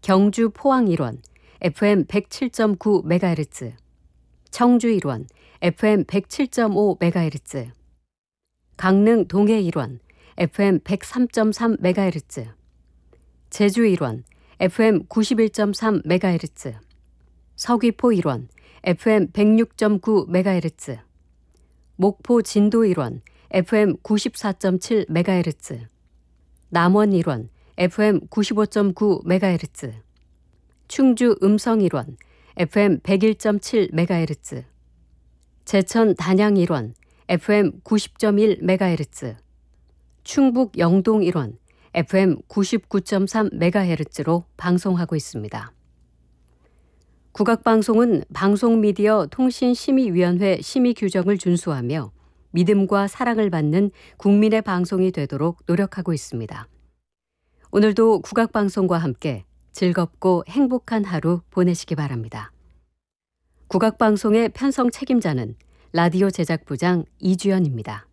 경주 포항 일원 FM 107.9MHz, 청주 일원 FM 107.5MHz, 강릉 동해 일원 FM 103.3MHz, 제주 일원 FM 91.3MHz, 서귀포 일원 FM 106.9MHz, 목포 진도 일원 FM 94.7MHz, 남원 일원 FM 95.9MHz, 충주 음성 일원 FM 101.7MHz, 제천 단양 일원 FM 90.1MHz, 충북 영동 일원 FM 99.3MHz로 방송하고 있습니다. 국악방송은 방송미디어 통신심의위원회 심의 규정을 준수하며 믿음과 사랑을 받는 국민의 방송이 되도록 노력하고 있습니다. 오늘도 국악방송과 함께 즐겁고 행복한 하루 보내시기 바랍니다. 국악방송의 편성 책임자는 라디오 제작부장 이주연입니다.